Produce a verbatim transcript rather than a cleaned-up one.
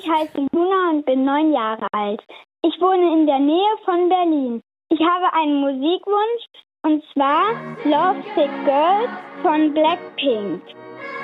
Ich heiße Luna und bin neun Jahre alt. Ich wohne in der Nähe von Berlin. Ich habe einen Musikwunsch, und zwar Love Sick Girl von Blackpink.